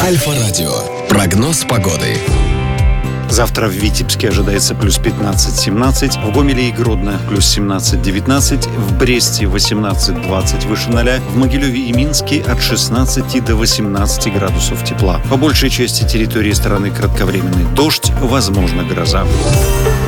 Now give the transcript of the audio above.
Альфа-радио. Прогноз погоды. Завтра в Витебске ожидается плюс 15-17, в Гомеле и Гродно плюс 17-19, в Бресте 18-20 выше 0, в Могилеве и Минске от 16 до 18 градусов тепла. По большей части территории страны кратковременный дождь, возможно гроза.